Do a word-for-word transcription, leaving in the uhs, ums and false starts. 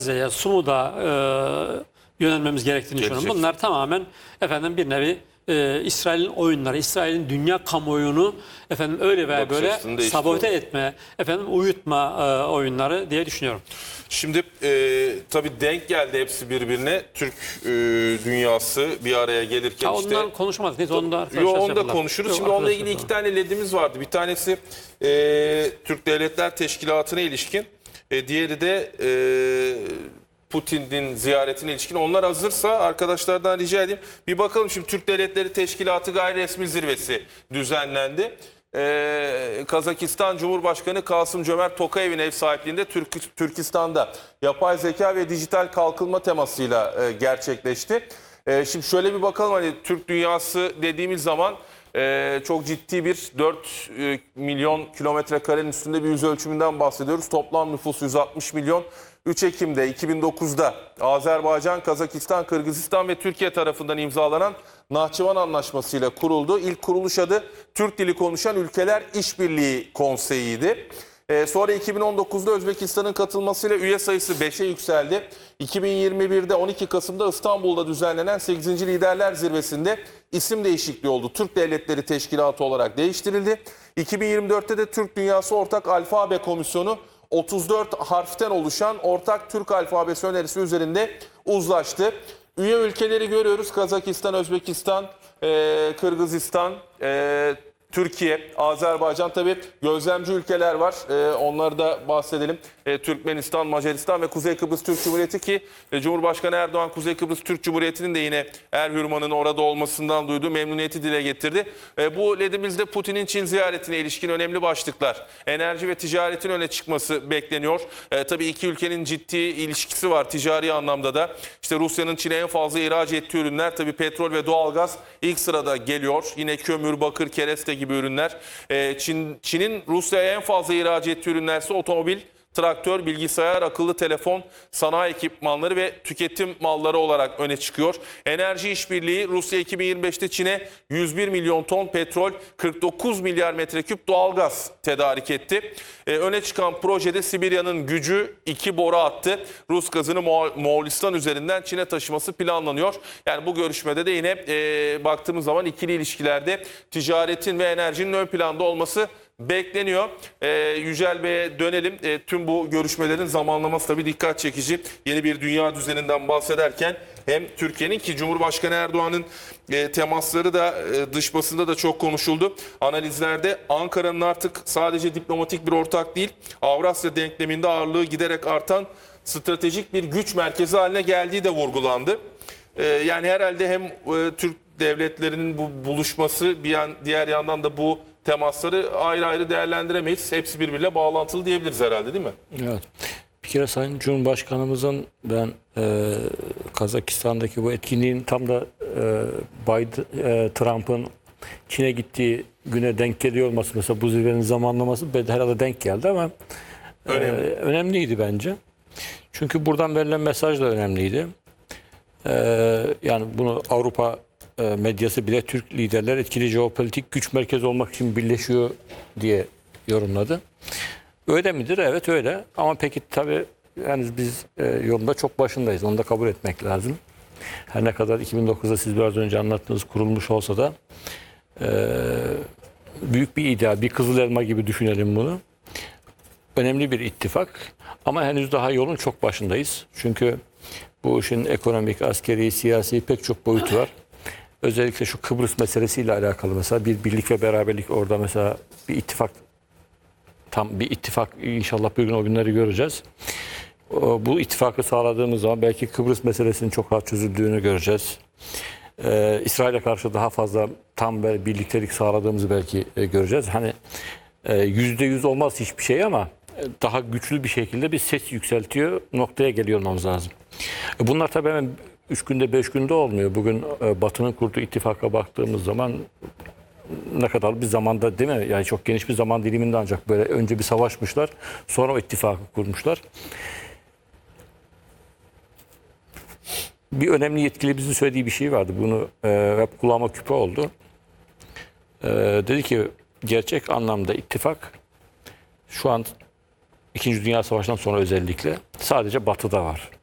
Gazze'ye, Sumu'da e, yönelmemiz gerektiğini düşünüyorum. Gelecek. Bunlar tamamen efendim bir nevi e, İsrail'in oyunları, İsrail'in dünya kamuoyunu efendim öyle veya Bakış böyle açısını değiştiriyor. sabote etme, efendim uyutma e, oyunları diye düşünüyorum. Şimdi e, tabii denk geldi hepsi birbirine. Türk e, dünyası bir araya gelirken Ha, işte. ondan konuşmadık. Neyse onu da arkadaşlar Yo, onu da yapıyorlar. konuşuruz. Yok, Şimdi onunla arkadaşlar ilgili iki yapıyorlar. tane ledimiz vardı. Bir tanesi e, Türk Devletler Teşkilatı'na ilişkin. E, diğeri de e, Putin'in ziyaretine ilişkin. Onlar hazırsa arkadaşlardan rica edeyim. Bir bakalım, şimdi Türk Devletleri Teşkilatı gayri resmi zirvesi düzenlendi. Ee, Kazakistan Cumhurbaşkanı Kasım-Cömert Tokayev'in ev sahipliğinde Türk, Türkistan'da yapay zeka ve dijital kalkınma temasıyla e, gerçekleşti. E, şimdi şöyle bir bakalım, hani Türk dünyası dediğimiz zaman e, çok ciddi bir dört e, milyon kilometre karenin üstünde bir yüz ölçümünden bahsediyoruz. Toplam nüfus yüz altmış milyon. üç Ekim'de iki bin dokuz'da Azerbaycan, Kazakistan, Kırgızistan ve Türkiye tarafından imzalanan Nahçıvan Anlaşması ile kuruldu. İlk kuruluş adı Türk Dili Konuşan Ülkeler İşbirliği Konseyi'ydi. Ee, sonra iki bin on dokuz'da Özbekistan'ın katılmasıyla üye sayısı beşe yükseldi. iki bin yirmi bir'de on iki Kasım'da İstanbul'da düzenlenen sekizinci Liderler Zirvesi'nde isim değişikliği oldu. Türk Devletleri Teşkilatı olarak değiştirildi. iki bin yirmi dört'te de Türk Dünyası Ortak Alfabe Komisyonu otuz dört harften oluşan ortak Türk alfabesi önerisi üzerinde uzlaştı. Üye ülkeleri görüyoruz: Kazakistan, Özbekistan, e, Kırgızistan, e, Türkiye, Azerbaycan, tabii gözlemci ülkeler var. E, onları da bahsedelim. E, Türkmenistan, Macaristan ve Kuzey Kıbrıs Türk Cumhuriyeti, ki e, Cumhurbaşkanı Erdoğan Kuzey Kıbrıs Türk Cumhuriyeti'nin de yine Erhürman'ın orada olmasından duyduğu memnuniyeti dile getirdi. E, bu ledimizde Putin'in Çin ziyaretine ilişkin önemli başlıklar. Enerji ve ticaretin öne çıkması bekleniyor. E, tabii iki ülkenin ciddi ilişkisi var ticari anlamda da. İşte Rusya'nın Çin'e en fazla ihraç ettiği ürünler, tabii petrol ve doğalgaz ilk sırada geliyor. Yine kömür, bakır, kereste gibi ürünler. E, Çin, Çin'in Rusya'ya en fazla ihraç ettiği ürünlerse otomobil, traktör, bilgisayar, akıllı telefon, sanayi ekipmanları ve tüketim malları olarak öne çıkıyor. Enerji işbirliği: Rusya iki bin yirmi beş'te Çin'e yüz bir milyon ton petrol, kırk dokuz milyar metreküp doğalgaz tedarik etti. Ee, öne çıkan projede Sibirya'nın gücü iki boru attı. Rus gazını Mo Moğolistan üzerinden Çin'e taşıması planlanıyor. Yani bu görüşmede de yine e, baktığımız zaman ikili ilişkilerde ticaretin ve enerjinin ön planda olması bekleniyor. Ee, Yücel Bey'e dönelim. Ee, tüm bu görüşmelerin zamanlaması tabii dikkat çekici. Yeni bir dünya düzeninden bahsederken hem Türkiye'nin, ki Cumhurbaşkanı Erdoğan'ın e, temasları da e, dış basında da çok konuşuldu. Analizlerde Ankara'nın artık sadece diplomatik bir ortak değil, Avrasya denkleminde ağırlığı giderek artan stratejik bir güç merkezi haline geldiği de vurgulandı. Ee, yani herhalde hem e, Türk devletlerinin bu buluşması, bir yan, diğer yandan da bu temasları ayrı ayrı değerlendiremeyiz. Hepsi birbiriyle bağlantılı diyebiliriz herhalde, değil mi? Evet. Bir kere Sayın Cumhurbaşkanımızın ben e, Kazakistan'daki bu etkinliğin tam da e, Biden, e, Trump'ın Çin'e gittiği güne denk geliyor olması, mesela bu zirvenin zamanlaması herhalde denk geldi ama e, Önemli. önemliydi bence. Çünkü buradan verilen mesaj da önemliydi. E, yani bunu Avrupa medyası bile Türk liderler etkili jeopolitik güç merkezi olmak için birleşiyor diye yorumladı. Öyle midir? Evet öyle. Ama peki tabii yani biz e, yolunda çok başındayız. Onu da kabul etmek lazım. Her ne kadar iki bin dokuz'da siz biraz önce anlattığınız kurulmuş olsa da e, büyük bir ideal, bir kızıl elma gibi düşünelim bunu. Önemli bir ittifak. Ama henüz daha yolun çok başındayız. Çünkü bu işin ekonomik, askeri, siyasi pek çok boyutu var. Özellikle şu Kıbrıs meselesiyle alakalı mesela bir birlik ve beraberlik, orada mesela bir ittifak, tam bir ittifak, inşallah bir gün o günleri göreceğiz. Bu ittifakı sağladığımız zaman belki Kıbrıs meselesinin çok rahat çözüldüğünü göreceğiz. Ee, İsrail'e karşı daha fazla tam bir birliktelik sağladığımızı belki göreceğiz. Hani yüzde yüz olmaz hiçbir şey ama daha güçlü bir şekilde bir ses yükseltiyor noktaya geliyor olmamız lazım. Bunlar tabii hemen üç günde beş günde olmuyor. Bugün Batı'nın kurduğu ittifaka baktığımız zaman ne kadar bir zamanda, değil mi? Yani çok geniş bir zaman diliminde ancak böyle önce bir savaşmışlar, sonra o ittifakı kurmuşlar. Bir önemli yetkilimizin söylediği bir şey vardı. Bunu e, hep kulağıma küpe oldu. E, dedi ki gerçek anlamda ittifak şu an İkinci Dünya Savaşı'ndan sonra özellikle sadece Batı'da var.